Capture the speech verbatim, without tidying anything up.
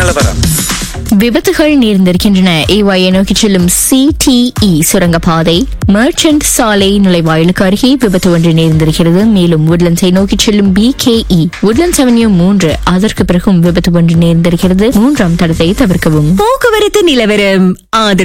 நிலவரம். விபத்துகள் நேர்ந்திருக்கின்றன. ஏவாயை நோக்கி செல்லும் சிடிஇ சுரங்கப்பாதை மர்ச்சன்ட் சாலை நுழைவாயிலுக்கு அருகே விபத்து ஒன்று நேர்ந்திருக்கிறது. மேலும் உட்லண்ட்ஸை நோக்கி செல்லும் பிகேஇ உட்லண்ட்ஸ் அவென்யூ மூன்று அதற்கு பிறகும் விபத்து ஒன்று நேர்ந்திருக்கிறது. மூன்றாம் தடத்தை தவிர்க்கவும். போக்குவரத்து நிலவரம்.